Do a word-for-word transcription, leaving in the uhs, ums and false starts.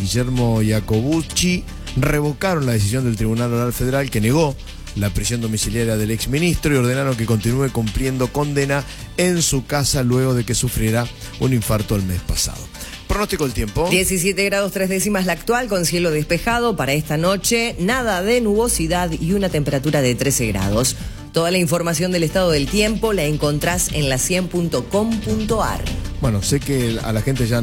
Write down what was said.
Guillermo Iacobucci revocaron la decisión del Tribunal Oral Federal que negó la prisión domiciliaria del exministro y ordenaron que continúe cumpliendo condena en su casa luego de que sufriera un infarto el mes pasado. Pronóstico del tiempo. diecisiete grados tres décimas la actual, con cielo despejado para esta noche, nada de nubosidad y una temperatura de trece grados. Toda la información del estado del tiempo la encontrás en la cien punto com punto ar. Bueno, sé que a la gente ya